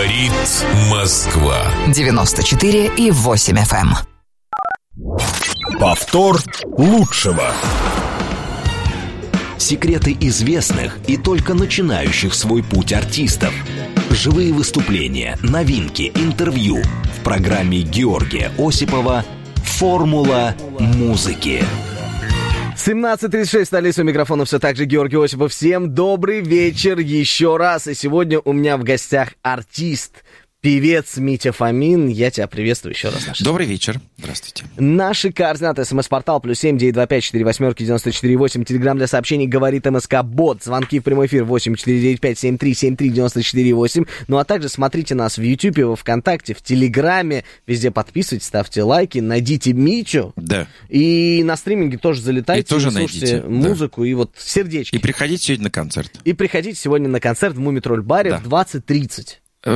Говорит Москва. 94,8 FM. Повтор лучшего. Секреты известных и только начинающих свой путь артистов. Живые выступления, новинки, интервью. В программе Георгия Осипова «Формула музыки». 17:36, столица, у микрофона все так же Георгий Осипов. Всем добрый вечер еще раз. И сегодня у меня в гостях артист, певец Митя Фомин. Я тебя приветствую еще раз. Добрый вечер. Здравствуйте. Наши координаты: смс-портал +7 925 48 94 8. Телеграм для сообщений «Говорит МСК Бот». Звонки в прямой эфир 8 495 73 73 94 8. Ну а также смотрите нас в Ютубе, во Вконтакте, в Телеграме. Везде подписывайтесь, ставьте лайки, найдите Митю. Да. И на стриминге тоже залетайте, и тоже слушайте найдите музыку, да. И вот сердечки. И приходите сегодня на концерт. И приходите сегодня на концерт в Мумитроль-баре, да, в 20:30. В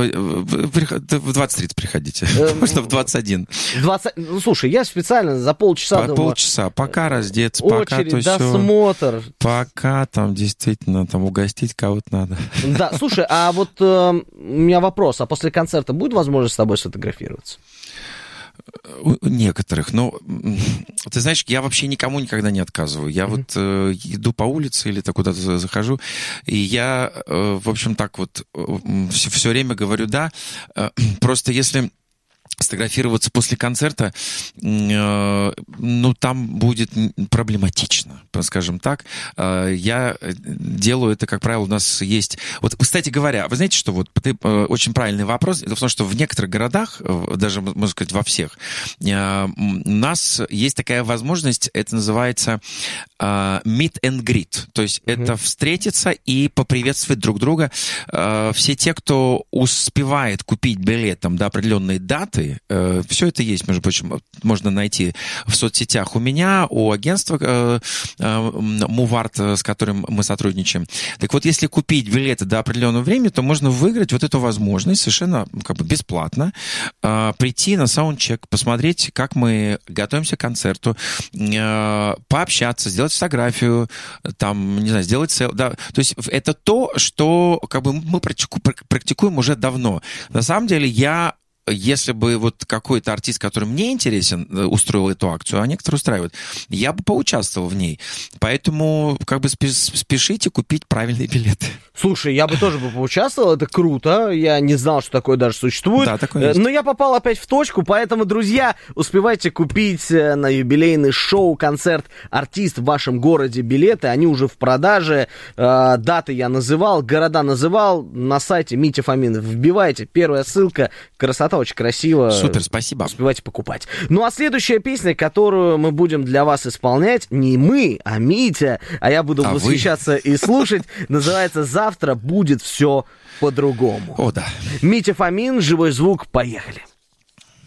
20:30 приходите. Можно в 21. Ну, слушай, я специально за полчаса думаю... Полчаса, пока раздеться, пока то все. Досмотр. Пока там действительно там угостить кого-то надо. Да, слушай, а вот у меня вопрос. А после концерта будет возможность с тобой сфотографироваться? У некоторых, но ты знаешь, я вообще никому никогда не отказываю. Я вот иду по улице или так куда-то захожу, и я, в общем, так вот все время говорю «да». Просто если сфотографироваться после концерта, ну, там будет проблематично, скажем так. Я делаю это, как правило, у нас есть... Вот, кстати говоря, вы знаете, что вот очень правильный вопрос. Дело в том, что в некоторых городах, даже, можно сказать, во всех, у нас есть такая возможность, это называется meet and greet. То есть это встретиться и поприветствовать друг друга. Все те, кто успевает купить билет там, до определенной даты, все это есть, между прочим, можно найти в соцсетях у меня, у агентства Муварт, с которым мы сотрудничаем. Так вот, если купить билеты до определенного времени, то можно выиграть вот эту возможность совершенно как бы бесплатно прийти на саундчек, посмотреть, как мы готовимся к концерту, пообщаться, сделать фотографию, там, не знаю, сделать да. То есть это то, что как бы мы практикуем уже давно. На самом деле если бы вот какой-то артист, который мне интересен, устроил эту акцию, а некоторые устраивают, я бы поучаствовал в ней. Поэтому как бы спешите купить правильные билеты. Слушай, я бы тоже поучаствовал, это круто. Я не знал, что такое даже существует. Да, такое есть. Но я попал опять в точку, поэтому, друзья, успевайте купить на юбилейный шоу-концерт «Артист» в вашем городе билеты. Они уже в продаже. Даты я называл, города называл. На сайте Митя Фомин вбивайте. Первая ссылка. Красота, очень красиво. Супер, спасибо. Успевайте покупать. Ну а следующая песня, которую мы будем для вас исполнять, не мы, а Митя, а я буду восхищаться и слушать, называется «Завтра будет все по-другому». О, да. Митя Фомин, «Живой звук», поехали.